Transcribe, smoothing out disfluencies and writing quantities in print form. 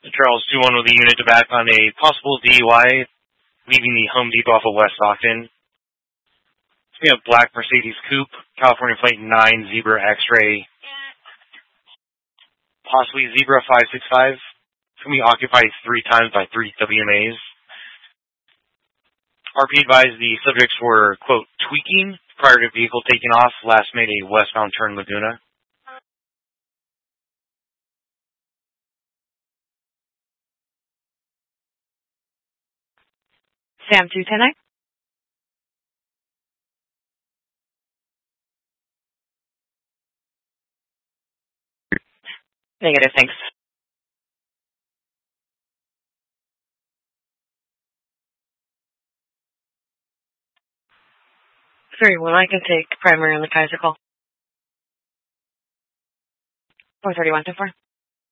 Charles 2-1 with the unit to back on a possible DUI, leaving the Home Depot off of West Stockton. We have black Mercedes Coupe, California plate 9, Zebra X-ray, possibly Zebra 565. It's going to be occupied 3 times by 3 WMAs. RP advised the subjects were, quote, tweaking prior to vehicle taking off, last made a westbound turn Laguna. Sam 210. Negative, thanks. Very well, I can take primary on the Kaiser call. 431 to 4.